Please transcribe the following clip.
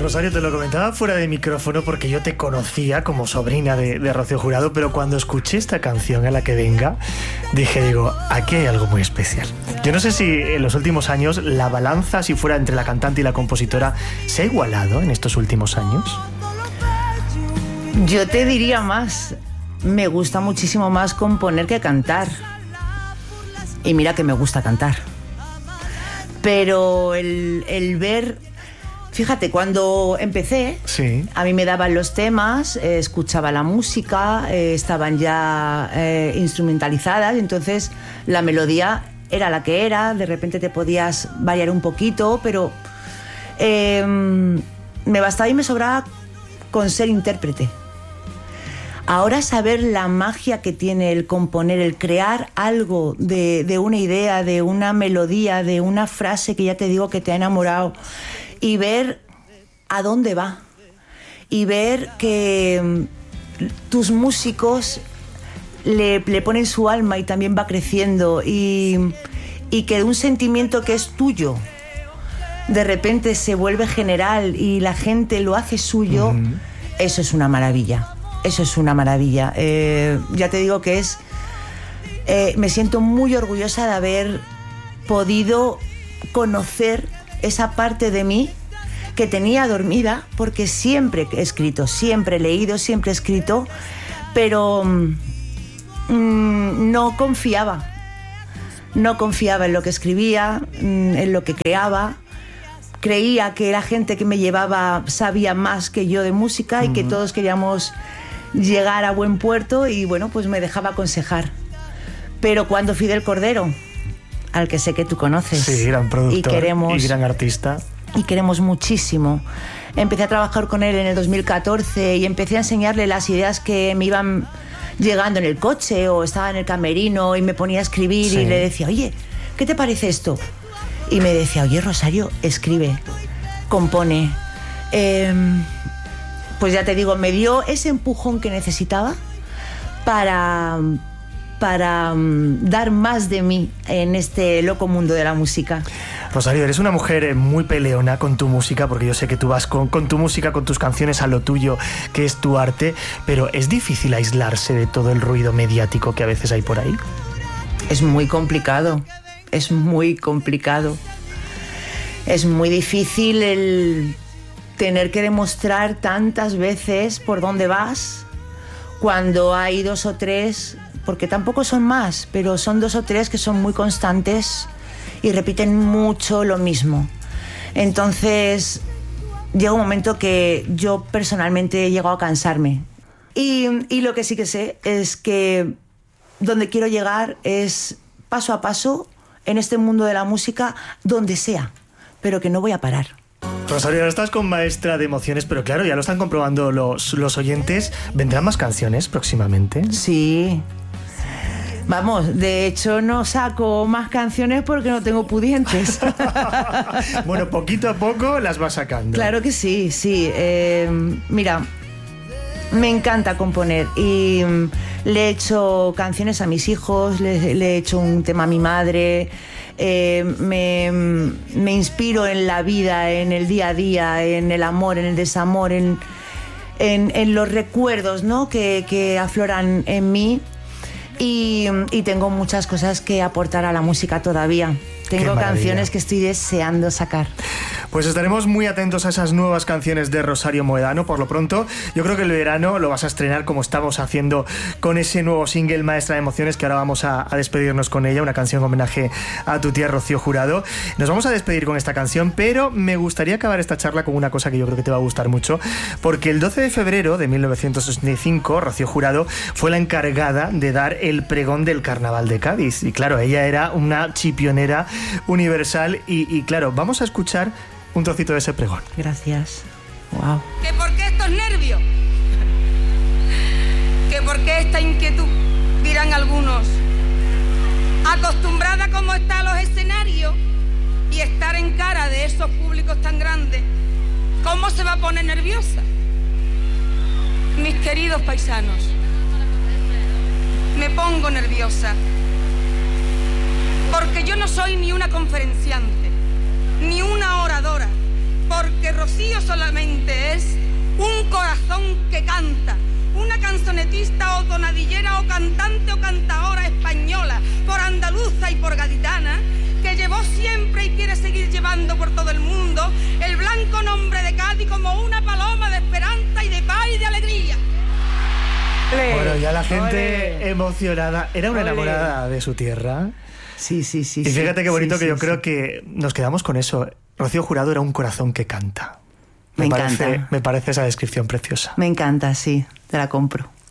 Rosario, te lo comentaba fuera de micrófono porque yo te conocía como sobrina de Rocío Jurado, pero cuando escuché esta canción, A la que venga, digo, aquí hay algo muy especial. Yo no sé si en los últimos años la balanza, si fuera entre la cantante y la compositora, se ha igualado en estos últimos años. Yo te diría más, me gusta muchísimo más componer que cantar. Y mira que me gusta cantar. Pero el ver... Fíjate, cuando empecé, sí, a mí me daban los temas, escuchaba la música, estaban ya instrumentalizadas, entonces la melodía era la que era, de repente te podías variar un poquito, pero me bastaba y me sobraba con ser intérprete. Ahora saber la magia que tiene el componer, el crear algo de una idea, de una melodía, de una frase que ya te digo que te ha enamorado, y ver a dónde va, y ver que tus músicos le ponen su alma y también va creciendo, y que un sentimiento que es tuyo de repente se vuelve general y la gente lo hace suyo, eso es una maravilla. Eso es una maravilla. Ya te digo que me siento muy orgullosa de haber podido conocer esa parte de mí que tenía dormida, porque siempre he escrito, siempre he leído, siempre he escrito, pero no confiaba. No confiaba en lo que escribía, en lo que creaba. Creía que la gente que me llevaba sabía más que yo de música y que todos queríamos llegar a buen puerto, y bueno, pues me dejaba aconsejar. Pero cuando Fidel Cordero, al que sé que tú conoces, sí, gran productor y gran artista, y queremos muchísimo, empecé a trabajar con él en el 2014 y empecé a enseñarle las ideas que me iban llegando en el coche, o estaba en el camerino y me ponía a escribir, sí, y le decía, oye, ¿qué te parece esto? Y me decía, oye, Rosario, escribe, compone. Pues ya te digo, me dio ese empujón que necesitaba para dar más de mí en este loco mundo de la música. Rosario, eres una mujer muy peleona con tu música, porque yo sé que tú vas con tu música, con tus canciones, a lo tuyo, que es tu arte, pero ¿es difícil aislarse de todo el ruido mediático que a veces hay por ahí? Es muy complicado, es muy complicado. Es muy difícil el tener que demostrar tantas veces por dónde vas, cuando hay 2 o 3, porque tampoco son más, pero son 2 o 3 que son muy constantes y repiten mucho lo mismo. Entonces llega un momento que yo personalmente he llegado a cansarme, y lo que sí que sé es que donde quiero llegar es paso a paso en este mundo de la música, donde sea, pero que no voy a parar. Rosario, ahora estás con Maestra de Emociones, pero claro, ya lo están comprobando los oyentes. ¿Vendrán más canciones próximamente? Sí. Vamos, de hecho no saco más canciones porque no tengo pudientes. Bueno, poquito a poco las vas sacando. Claro que sí, sí. Mira, me encanta componer y le he hecho canciones a mis hijos, le he hecho un tema a mi madre. Me inspiro en la vida, en el día a día, en el amor, en el desamor, en los recuerdos, ¿no?, que afloran en mí, y tengo muchas cosas que aportar a la música todavía. Tengo canciones que estoy deseando sacar. Pues estaremos muy atentos a esas nuevas canciones de Rosario Moedano. Por lo pronto, yo creo que el verano lo vas a estrenar, como estamos haciendo con ese nuevo single, Maestra de Emociones, que ahora vamos a despedirnos con ella, una canción en homenaje a tu tía Rocío Jurado. Nos vamos a despedir con esta canción, pero me gustaría acabar esta charla con una cosa que yo creo que te va a gustar mucho, porque el 12 de febrero de 1965, Rocío Jurado fue la encargada de dar el pregón del Carnaval de Cádiz. Y claro, ella era una chipionera universal, y claro, vamos a escuchar un trocito de ese pregón. Gracias. Wow. ¿Que por qué estos nervios? ¿Que por qué esta inquietud? Dirán algunos. Acostumbrada como está a los escenarios y estar en cara de esos públicos tan grandes, ¿cómo se va a poner nerviosa? Mis queridos paisanos, me pongo nerviosa porque yo no soy ni una conferenciante, ni una oradora, porque Rocío radio solamente es un corazón que canta, una canzonetista o tonadillera o cantante o cantadora española, por andaluza y por gaditana, que llevó siempre y quiere seguir llevando por todo el mundo el blanco nombre de Cádiz como una paloma de esperanza y de paz y de alegría. Bueno, ya la gente emocionada. Era una enamorada de su tierra. Sí. Y fíjate qué bonito que yo creo que nos quedamos con eso. Rocío Jurado era un corazón que canta. Me encanta. Me parece esa descripción preciosa. Me encanta, sí, te la compro.